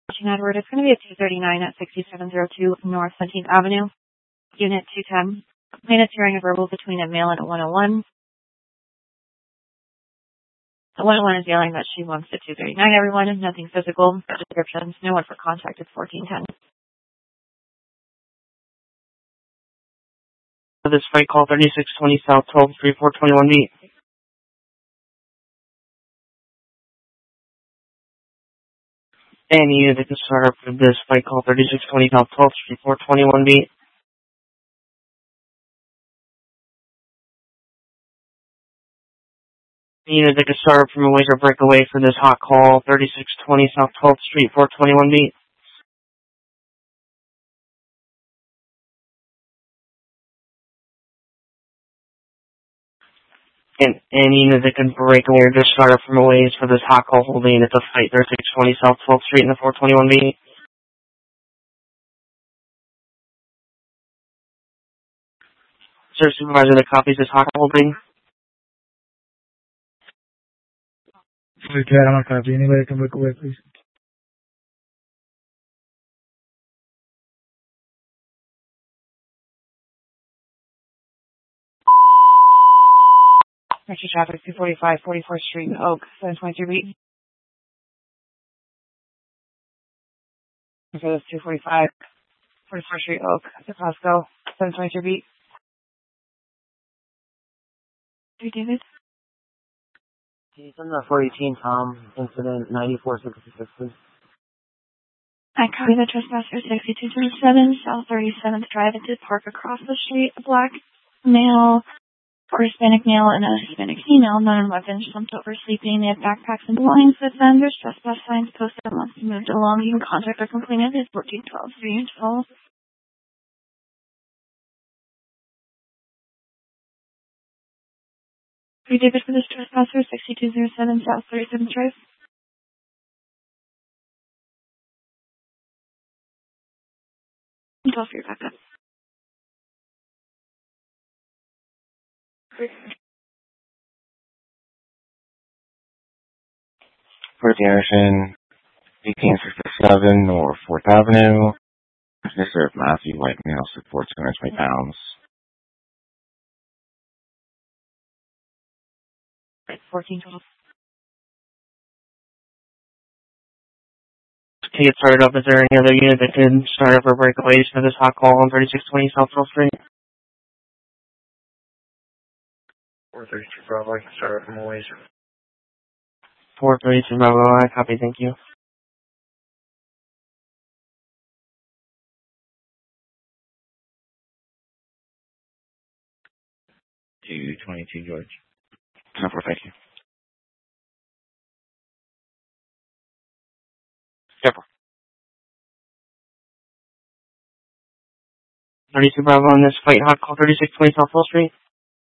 Edward, it's going to be a 239 at 6702 North 17th Avenue, Unit 210. Plaintiff's hearing a verbal between a male and a 101. The 101 is yelling that she wants the 239, everyone. Nothing physical. Descriptions. No one for contact. It's 1410. This fight call 3620 South 12th Street 421B. Any unit that can start up for this fight call 3620 South 12th Street 421B. Unit that can start up from a laser breakaway for this hot call 3620 South 12th Street 421B. And any unit that can break away or just start up from a ways for this hot call holding at the fight 3620 South 12th Street in the 421B. Sir, supervisor that copies this hot call holding. Okay, I'm not copy. Anybody can break away, please. Extra traffic, 245, 44th Street, Oak, 723B. For this 245, 44th Street, Oak, Costco, 723B. Hey, David? He's in the 418 Tom incident 9466, please. I copy the trespasser 6207 South 37th Drive. It did park across the street. A black male or Hispanic male and a Hispanic female, none on weapons, slumped over sleeping. They have backpacks and belongings with them. There's trespass signs posted and must be moved along. You can contact our complainant at 1412 312. Hey, David, for this trespasser 6207 South 37th Drive. Call for your backup. First Garrison, 1867 North 4th Avenue. Mr. Matthew White male, supports 220 pounds. 1412. To get started up, is there any other unit that can start up or breakaways for this hot call on 3620 South 12th Street? 432 Bravo, I can start up from a ways. 432 Bravo, I copy, thank you. To 22 George. No, thank you. Careful. 32 Bravo on this fight hot call 3620 South 12th Street.